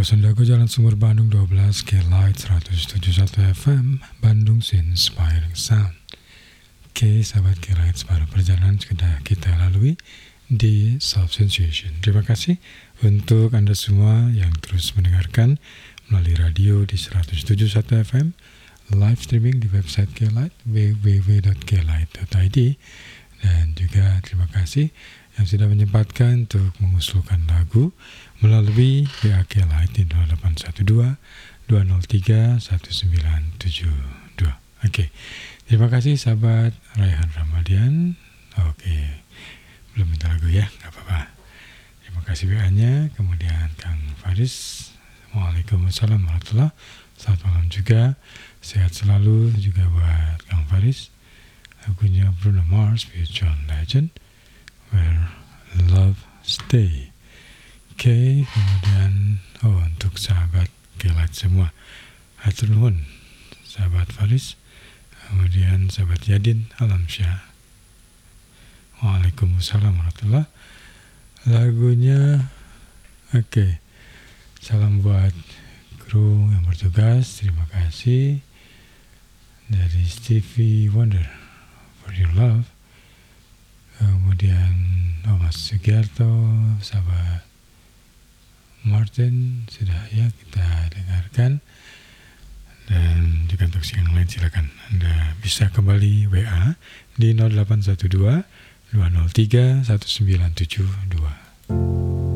Sondago Jalan Sumur Bandung 12 K-Light 107.1 FM Bandung Inspiring Sound. Oke, sahabat K-Light, separuh perjalanan sudah kita lalui di Self Sensation. Terima kasih untuk Anda semua yang terus mendengarkan melalui radio di 107.1 FM, live streaming di website K-Light www.klight.id, dan juga terima kasih yang sudah menyempatkan untuk mengusulkan lagu melalui WA K-Light di 0812 203 1972. Oke, terima kasih sahabat Raihan Ramadian. Oke, belum minta lagu ya, nggak apa-apa. Terima kasih WA-nya. Kemudian Kang Faris, Waalaikumsalam warahmatullahi wabarakatuh. Selamat malam juga, sehat selalu juga buat Kang Faris. Lagunya Bruno Mars with John Legend, Where Love Stay. Oke, kemudian untuk sahabat K-Light semua, hatur nuhun sahabat Faris, kemudian sahabat Yadin Alamsyah. Waalaikumsalam warahmatullahi wabarakatuh. Lagunya oke. Salam buat kru yang bertugas, terima kasih. Dari Stevie Wonder, For Your Love. Kemudian Mas Sugiarto, sahabat Martin, sudah ya kita dengarkan. Dan jika untuk yang lain silakan Anda bisa kembali WA di 0812 203 1972.